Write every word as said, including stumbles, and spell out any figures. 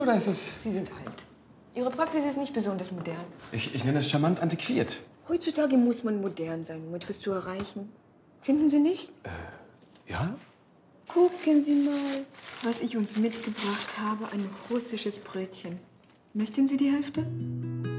Oder ist es... Sie sind alt. Ihre Praxis ist nicht besonders modern. Ich, ich nenne es charmant antiquiert. Heutzutage muss man modern sein, um etwas zu erreichen. Finden Sie nicht? Äh, ja? Gucken Sie mal, was ich uns mitgebracht habe. Ein russisches Brötchen. Möchten Sie die Hälfte?